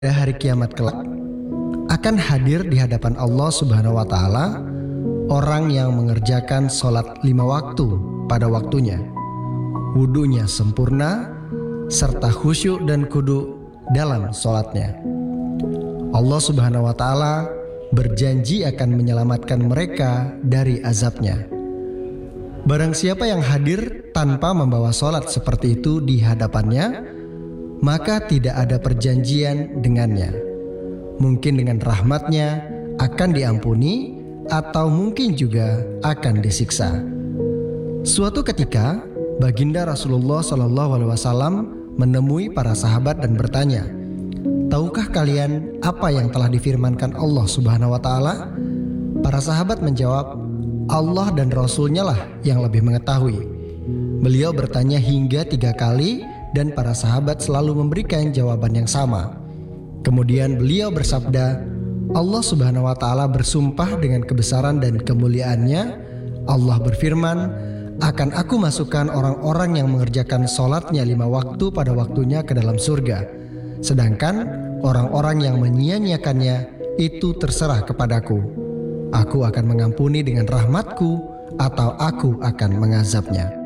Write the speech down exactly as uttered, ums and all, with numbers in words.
pada hari kiamat kelak akan hadir di hadapan Allah Subhanahu wa Ta'ala orang yang mengerjakan sholat lima waktu pada waktunya, wudunya sempurna, serta khusyuk dan kudu dalam sholatnya. Allah Subhanahu wa Ta'ala berjanji akan menyelamatkan mereka dari azabnya. Barang siapa yang hadir tanpa membawa sholat seperti itu di hadapannya, maka tidak ada perjanjian dengannya. Mungkin dengan rahmatnya akan diampuni, atau mungkin juga akan disiksa. Suatu ketika, Baginda Rasulullah Shallallahu Alaihi Wasallam menemui para sahabat dan bertanya, "Tahukah kalian apa yang telah difirmankan Allah Subhanahu Wa Taala?" Para sahabat menjawab, "Allah dan Rasulnya lah yang lebih mengetahui." Beliau bertanya hingga tiga kali dan para sahabat selalu memberikan jawaban yang sama. Kemudian beliau bersabda, Allah Subhanahu wa Ta'ala bersumpah dengan kebesaran dan kemuliaannya. Allah berfirman, akan aku masukkan orang-orang yang mengerjakan sholatnya lima waktu pada waktunya ke dalam surga. Sedangkan orang-orang yang menyia-nyiakannya itu terserah kepadaku. Aku akan mengampuni dengan rahmatku atau aku akan mengazabnya.